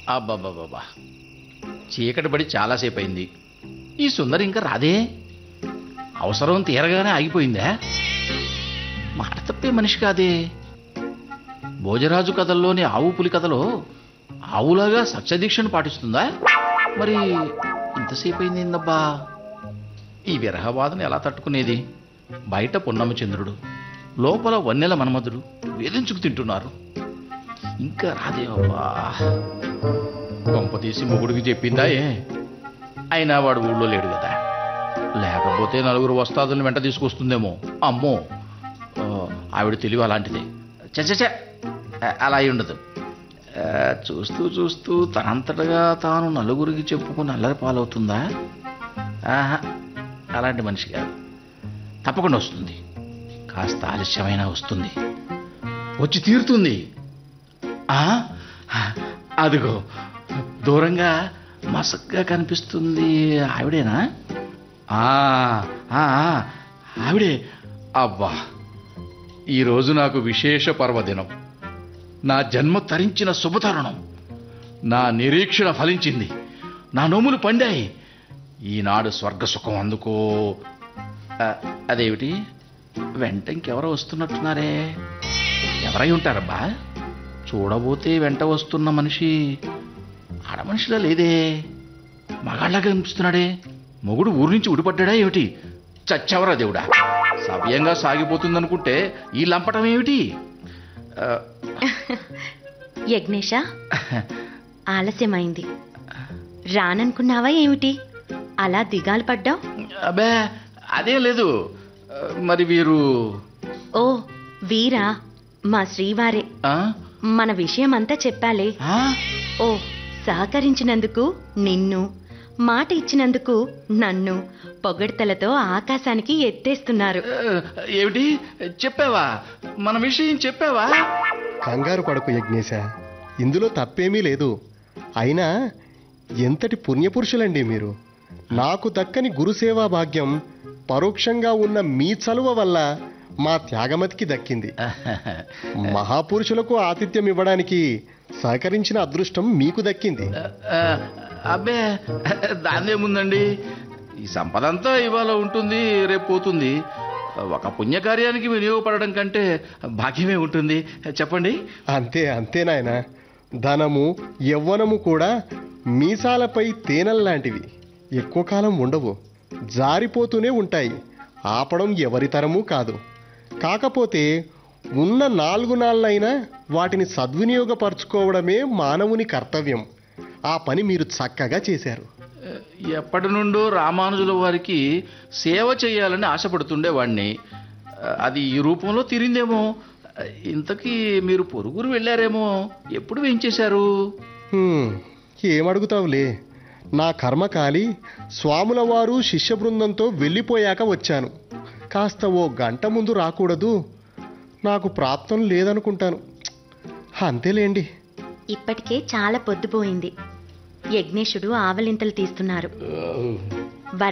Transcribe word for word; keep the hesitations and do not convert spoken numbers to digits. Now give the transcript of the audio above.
అబ్బాబ్బాబ్బా, చీకటి పడి చాలాసేపు అయింది. ఈ సుందరి ఇంకా రాదే? అవసరం తీరగానే ఆగిపోయిందా? మాట తప్పే మనిషి కాదే. భోజరాజు కథల్లోని ఆవు పులి కథలో ఆవులాగా సత్యదీక్షను పాటిస్తుందా? మరి ఇంతసేపు అయింది ఏందబ్బా? ఈ విరహవాదన ఎలా తట్టుకునేది? బయట పున్నమ చంద్రుడు, లోపల వన్నెల మన్మధుడు వేధించుకు తింటున్నారు. ఇంకా రాదేవబ్బా. కొంప తీసి మొగుడికి చెప్పిందా ఏ? అయినా వాడు ఊళ్ళో లేడు కదా. లేకపోతే నలుగురు వస్తాదులను వెంట తీసుకొస్తుందేమో. అమ్మో, ఆవిడ తెలివి అలాంటిదే. చచ్చచ, అలా అయి ఉండదు. చూస్తూ చూస్తూ తనంతటగా తాను నలుగురికి చెప్పుకుని అల్లరి పాలవుతుందా? ఆహా, అలాంటి మనిషి కాదు. తప్పకుండా వస్తుంది. కాస్త ఆలస్యమైనా వస్తుంది. వచ్చి తీరుతుంది. అదిగో దూరంగా మసగ్గా కనిపిస్తుంది. ఆవిడేనా? ఆవిడే. అబ్బా, ఈరోజు నాకు విశేష పర్వదినం. నా జన్మ తరించిన శుభతరుణం. నా నిరీక్షణ ఫలించింది. నా నోములు పండాయి. ఈనాడు స్వర్గసుఖం అందుకో. అదేమిటి, వెంట ఇంకెవరో వస్తున్నట్టున్నారే? ఎవరై ఉంటారబ్బా? చూడబోతే వెంట వస్తున్న మనిషి ఆడమనిషిలా లేదే, మగాళ్ళగా కనిపిస్తున్నాడే. మొగుడు ఊరి నుంచి ఉడిపడ్డా ఏమిటి? చచ్చెవరా దేవుడా. సవ్యంగా సాగిపోతుందనుకుంటే ఈ లంపటం ఏమిటి? యజ్ఞేష, ఆలస్యమైంది. రాననుకున్నావా ఏమిటి? అలా దిగాలు పడ్డావు? అబ్బే, అదే లేదు. మరి వీరు? ఓ వీరా, మా శ్రీవారే. మన విషయమంతా చెప్పాలే. ఓ, సహకరించినందుకు నిన్ను, మాట ఇచ్చినందుకు నన్ను పొగడ్తలతో ఆకాశానికి ఎత్తేస్తున్నారు. ఏమిటి చెప్పావా? మన విషయం చెప్పావా? కంగారు పడకు యజ్ఞేశ, ఇందులో తప్పేమీ లేదు. అయినా ఎంతటి పుణ్యపురుషులండి మీరు. నాకు దక్కని గురుసేవా భాగ్యం పరోక్షంగా ఉన్న మీ చలువ వల్ల మా త్యాగమతికి దక్కింది. మహాపురుషులకు ఆతిథ్యం ఇవ్వడానికి సహకరించిన అదృష్టం మీకు దక్కింది. అబ్బే, దాన్నేముందండి. ఈ సంపద అంతా ఇవాళ ఉంటుంది, రేపు పోతుంది. ఒక పుణ్యకార్యానికి వినియోగపడడం కంటే భాగ్యమే ఉంటుంది. చెప్పండి. అంతే అంతే నాయన. ధనము యవ్వనము కూడా మీసాలపై తేనెల్లాంటివి. ఎక్కువ కాలం ఉండవు, జారిపోతూనే ఉంటాయి. ఆపడం ఎవరి తరమూ కాదు. కాకపోతే ఉన్న నాలుగు నాళ్ళైనా వాటిని సద్వినియోగపరచుకోవడమే మానవుని కర్తవ్యం. ఆ పని మీరు చక్కగా చేశారు. ఎప్పటి నుండో రామానుజుల వారికి సేవ చేయాలని ఆశపడుతుండేవాడిని. అది ఈ రూపంలో తీరిందేమో. ఇంతకీ మీరు పొరుగురు వెళ్ళారేమో. ఎప్పుడు వేయించేశారు? ఏమడుగుతావులే. నా కర్మకాలి స్వాముల వారు శిష్య బృందంతో వెళ్ళిపోయాక వచ్చాను. కాస్త ఓ గంట ముందు రాకూడదు? నాకు ప్రాప్తం లేదనుకుంటాను. అంతేలేండి. ఇప్పటికే చాలా పొద్దుపోయింది. యజ్ఞేశుడు ఆవలింతలు తీస్తున్నారు.